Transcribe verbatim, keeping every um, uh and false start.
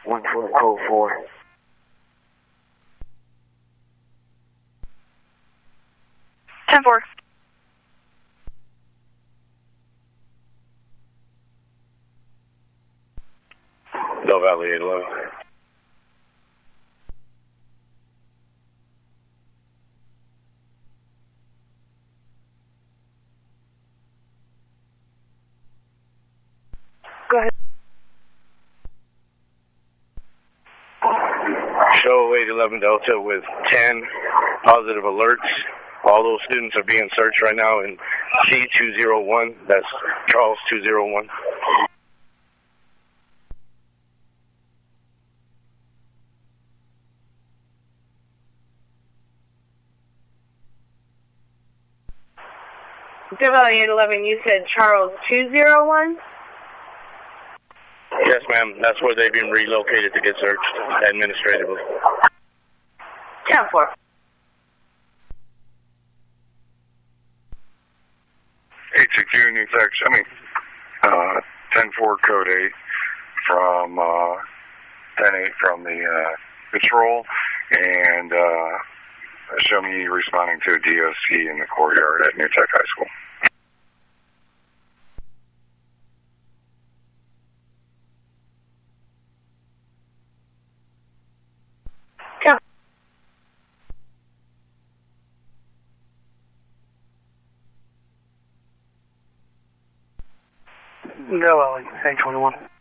one four code four. ten four. Del Valley eight eleven. Go ahead. Show eight eleven Delta with ten positive alerts. All those students are being searched right now in C two zero one. That's Charles two zero one. Del Valley eight eleven, you said Charles two zero one? Yes, ma'am. That's where they've been relocated to get searched administratively. ten four. eight six Union Section, I mean, uh, ten four code eight from, uh, ten eight from the, uh, patrol, and, uh, show me responding to a D O C in the courtyard at New Tech High School. Yeah. Del Valley eight twenty-one.